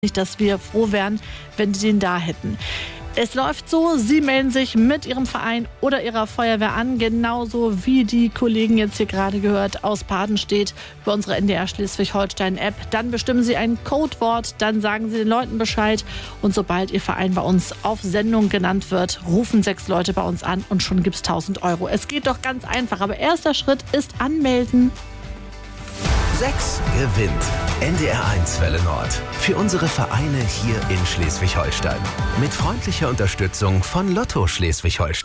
nicht, dass wir froh wären, wenn sie den da hätten. Es läuft so, Sie melden sich mit Ihrem Verein oder Ihrer Feuerwehr an, genauso wie die Kollegen jetzt hier gerade gehört aus Padenstedt über unsere NDR Schleswig-Holstein-App. Dann bestimmen Sie ein Codewort, dann sagen Sie den Leuten Bescheid und sobald Ihr Verein bei uns auf Sendung genannt wird, rufen 6 Leute bei uns an und schon gibt's 1.000 Euro. Es geht doch ganz einfach, aber erster Schritt ist anmelden. 6 gewinnt. NDR 1 Welle Nord. Für unsere Vereine hier in Schleswig-Holstein. Mit freundlicher Unterstützung von Lotto Schleswig-Holstein.